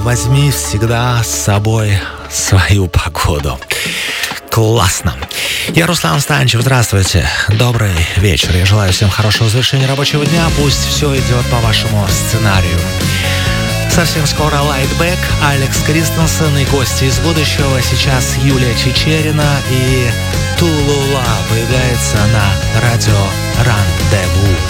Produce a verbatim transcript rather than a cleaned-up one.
возьми всегда с собой свою погоду. Классно. Я Руслан Станчев, здравствуйте. Добрый вечер. Я желаю всем хорошего завершения рабочего дня. Пусть все идет по вашему сценарию. Совсем скоро Lightback, Алекс Кристенсен и гости из будущего. Сейчас Юлия Чичерина и Тулула появляется на радио Рандеву.